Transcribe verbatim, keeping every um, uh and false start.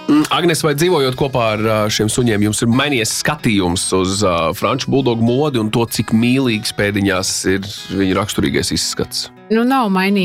Agnes, vai dzīvojot kopā ar šiem suņiem, jums ir mainījies skatījums uz uh, franču buldogu modi un to, cik mīlīgs pēdiņās ir viņa raksturīgais izskats? Nu, nav mainījies.